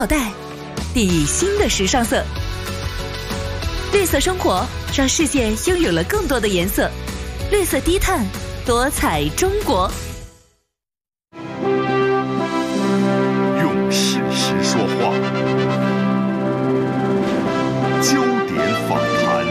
脑袋，砥砺新的时尚色。绿色生活让世界拥有了更多的颜色。绿色低碳，多彩中国。 用事实说话，焦点访谈。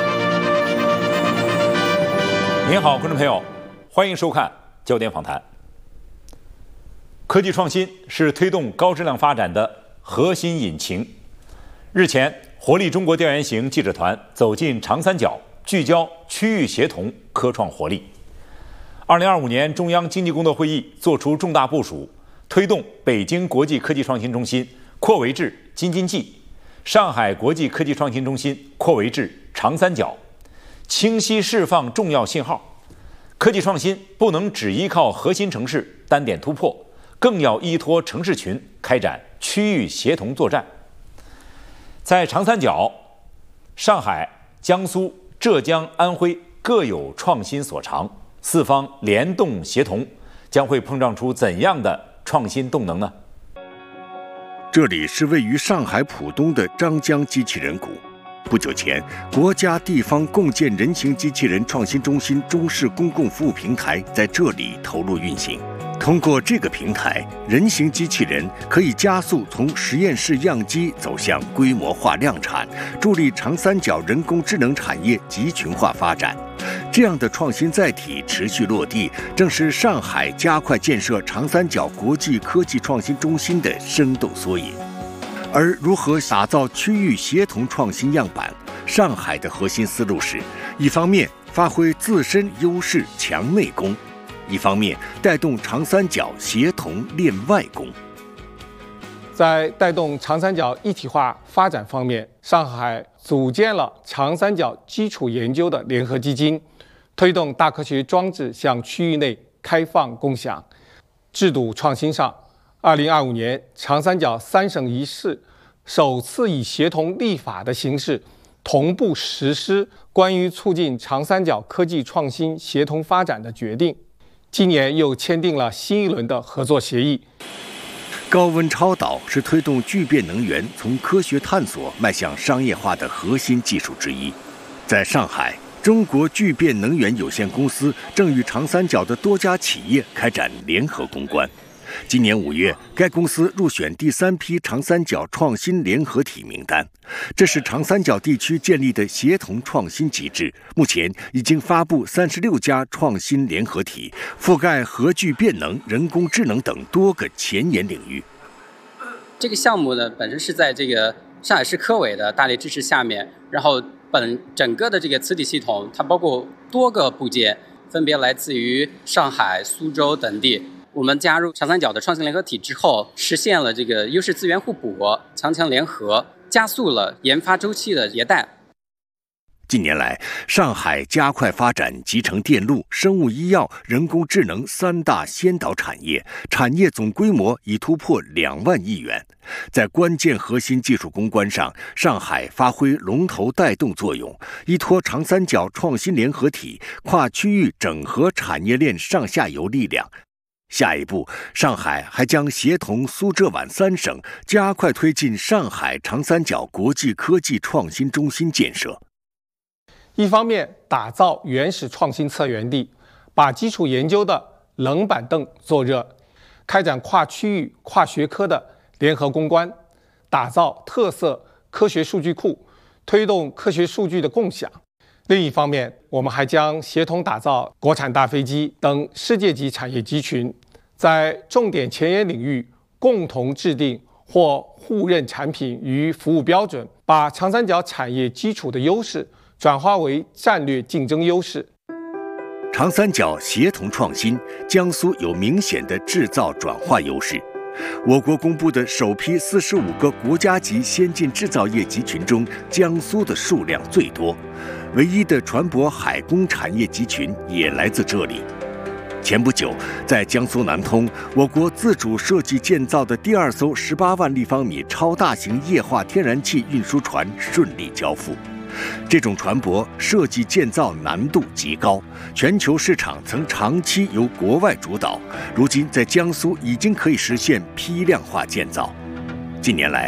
您好，观众朋友，欢迎收看焦点访谈。科技创新是推动高质量发展的核心引擎。日前，活力中国调研型记者团走进长三角，聚焦区域协同科创活力。2025年中央经济工作会议作出重大部署，推动北京国际科技创新中心扩围至京津冀，上海国际科技创新中心扩围至长三角，清晰释放重要信号。科技创新不能只依靠核心城市单点突破，更要依托城市群开展区域协同作战。在长三角，上海、江苏、浙江、安徽各有创新所长，四方联动协同，将会碰撞出怎样的创新动能呢？ 这里是位于上海浦东的张江机器人谷。不久前，国家地方共建人形机器人创新中心中式公共服务平台在这里投入运行。通过这个平台，人形机器人可以加速从实验室样机走向规模化量产，助力长三角人工智能产业集群化发展。这样的创新载体持续落地，正是上海加快建设长三角国际科技创新中心的生动缩影。而如何打造区域协同创新样板，上海的核心思路是：一方面发挥自身优势强内功，一方面带动长三角协同练外功。 在带动长三角一体化发展方面，上海组建了长三角基础研究的联合基金，推动大科学装置向区域内开放共享。制度创新上，2025年长三角3省1市首次以协同立法的形式同步实施关于促进长三角科技创新协同发展的决定。今年又签订了新一轮的合作协议。 高温超导是推动聚变能源从科学探索迈向商业化的核心技术之一。在上海，中国聚变能源有限公司正与长三角的多家企业开展联合攻关。今年5月，该公司入选第3批长三角创新联合体名单。这是长三角地区建立的协同创新机制，目前已经发布36家创新联合体，覆盖核聚变能、人工智能等多个前沿领域。 这个项目呢，本身是在这个上海市科委的大力支持下面，然后整个的这个磁体系统，它包括多个部件，分别来自于上海、苏州等地。我们加入长三角的创新联合体之后，实现了这个优势资源互补、强强联合，加速了研发周期的迭代。 近年来，上海加快发展集成电路、生物医药、人工智能3大先导产业，产业总规模已突破2万亿元。在关键核心技术攻关上，上海发挥龙头带动作用，依托长三角创新联合体，跨区域整合产业链上下游力量。下一步，上海还将协同苏浙皖3省，加快推进上海长三角国际科技创新中心建设。 一方面打造原始创新策源地，把基础研究的冷板凳做热，开展跨区域、跨学科的联合攻关，打造特色科学数据库，推动科学数据的共享。另一方面，我们还将协同打造国产大飞机等世界级产业集群，在重点前沿领域共同制定或互认产品与服务标准，把长三角产业基础的优势转化为战略竞争优势。 长三角协同创新，江苏有明显的制造转化优势。我国公布的首批45个国家级先进制造业集群中，江苏的数量最多。唯一的船舶海工产业集群也来自这里。前不久，在江苏南通，我国自主设计建造的第2艘18万立方米超大型液化天然气运输船顺利交付。这种船舶设计建造难度极高，全球市场曾长期由国外主导，如今在江苏已经可以实现批量化建造。近年来，